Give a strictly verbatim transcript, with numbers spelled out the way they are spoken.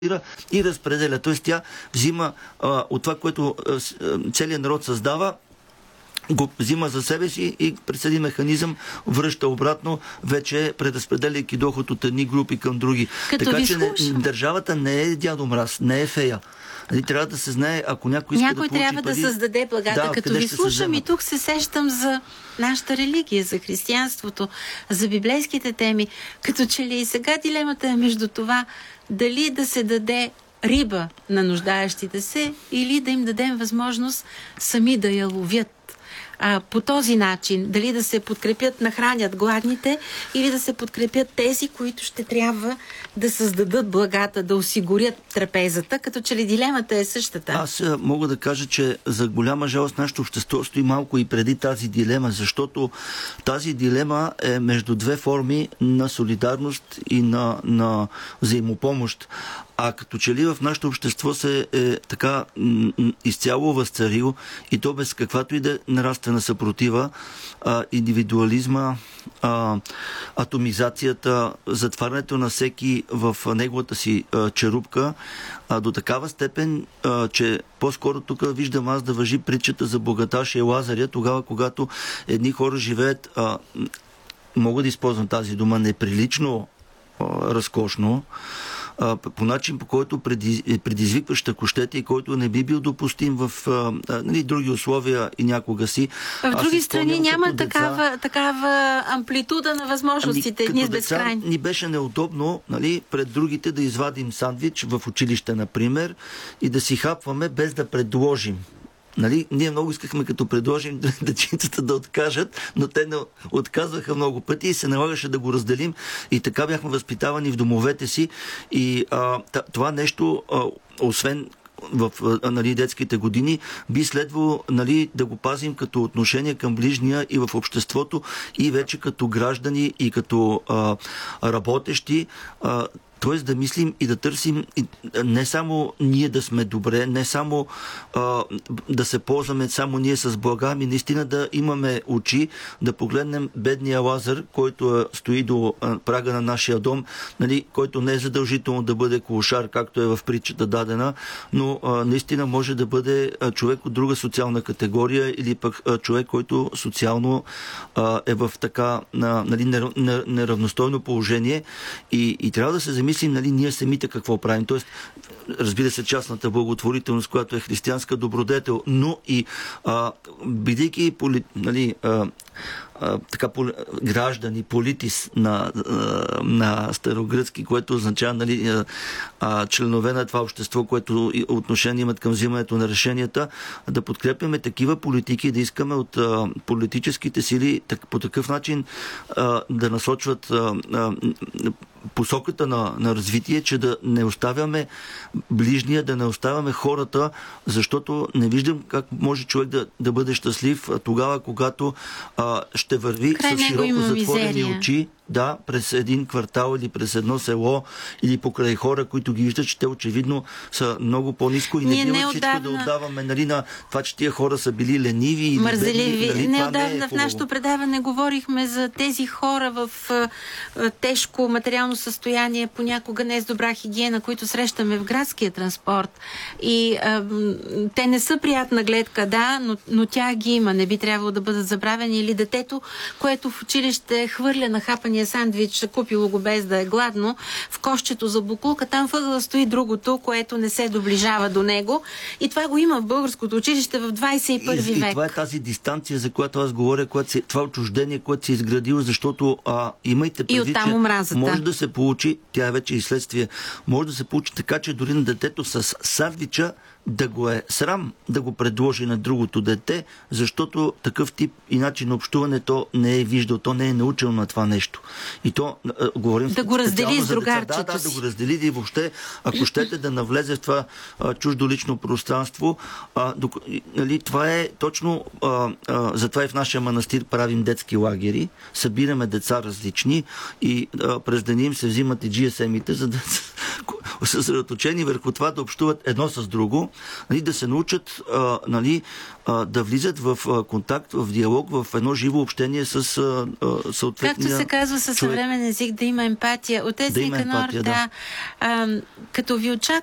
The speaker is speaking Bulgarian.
и разпределя. Т.е. тя взима а, от това, което а, целият народ създава, го взима за себе си и през един механизъм връща обратно, вече преразпределяйки доход от едни групи към други. Като така ви че не, държавата не е дядо мраз, не е фея. Трябва да се знае, ако някой иска някой да получи трябва пари, да създаде благата. Да, като ви слушам и тук се сещам за нашата религия, за християнството, за библейските теми. Като че ли и сега дилемата е между това дали да се даде риба на нуждаещите се или да им дадем възможност сами да я ловят. А, по този начин, дали да се подкрепят, нахранят гладните или да се подкрепят тези, които ще трябва да създадат благата, да осигурят трапезата, като че ли дилемата е същата. Аз мога да кажа, че за голяма жалост нашето общество стои малко и преди тази дилема, защото тази дилема е между две форми на солидарност и на, на взаимопомощ. А като че ли в нашето общество се е така изцяло възцарил и то без каквато и да нравствена съпротива, а, индивидуализма, а, атомизацията, затварянето на всеки в неговата си а, черупка, а, до такава степен, а, че по-скоро тук виждам аз да важи притчата за богаташа и Лазаря, тогава когато едни хора живеят, а, мога да използвам тази дума, неприлично а, разкошно, по начин, по който предизвикващ, ако щете, и който не би бил допустим в а, нали, други условия и някога си. В Аз други страни няма такава, деца, такава амплитуда на възможностите. Ами, ние с безкрайни. Ни беше неудобно, нали, пред другите да извадим сандвич в училище, например, и да си хапваме без да предложим. Нали? Ние много искахме, като предложим дечицата да откажат, но те не отказваха много пъти и се налагаше да го разделим. И така бяхме възпитавани в домовете си. И а, това нещо, а, освен в нали, детските години, би следвало нали, да го пазим като отношение към ближния и в обществото, и вече като граждани и като а, работещи. А, Т.е. да мислим и да търсим и не само ние да сме добре, не само а, да се ползваме само ние с блага, ами наистина да имаме очи, да погледнем бедния Лазар, който стои до а, прага на нашия дом, нали, който не е задължително да бъде клошар, както е в притчата дадена, но а, наистина може да бъде а, човек от друга социална категория или пък а, човек, който социално а, е в така а, нали, неравностойно положение и, и трябва да се замислим мислим, нали, ние самите какво правим. Тоест, разбира се, частната благотворителност, която е християнска добродетел, но и а, бидейки поли, нали, а, а, така, поли, граждани, политис на, а, на старогръцки, което означава нали, а, а, членове на това общество, което отношение имат към взимането на решенията, да подкрепяме такива политики, да искаме от а, политическите сили так, по такъв начин а, да насочват а, а, посоката на, на развитие, че да не оставяме ближния, да не оставяме хората, защото не виждам как може човек да, да бъде щастлив тогава, когато а, ще върви с широко затворени очи, да, през един квартал или през едно село или покрай хора, които ги виждат, че те очевидно са много по-ниско и не бива всичко да отдаваме нали, на това, че тия хора са били лениви или мързеливи. Нали, Неотдавна не е в нашото предаване говорихме за тези хора в а, тежко материално състояние, понякога не с добра хигиена, които срещаме в градския транспорт. И а, те не са приятна гледка, да, но, но тя ги има. Не би трябвало да бъдат забравени. Или детето, което в училище хвърля на хапания сандвич, купило го без да е гладно, в кошчето за буклука, там въгъла стои другото, което не се доближава до него. И това го има в българското училище в двадесет и първи и, век. И това е тази дистанция, за която аз говоря, което се, това отчуждение, което се е изградило, защото а, имайте предвид, че омразата. Може да се получи, тя е вече и следствие, може да се получи така, че дори на детето с сандвича да го е срам да го предложи на другото дете, защото такъв тип и начин на общуване то не е виждал, то не е научил на това нещо. И то, а, говорим да го раздели с другарчето да, да, си. да го раздели и въобще, ако щете да навлезе в това а, чуждо лично пространство, а, док, нали, това е точно а, а, затова и в нашия манастир правим детски лагери, събираме деца различни и а, през деня им се взимат и джи ес ем-ите, за да съсредоточени върху това да общуват едно с друго, нали, да се научат а, нали, а, да влизат в а, контакт, в диалог, в едно живо общение с а, съответния Както се казва със съвременен език, да има емпатия. Отец да Никанор, емпатия, да. да, а, като ви очаква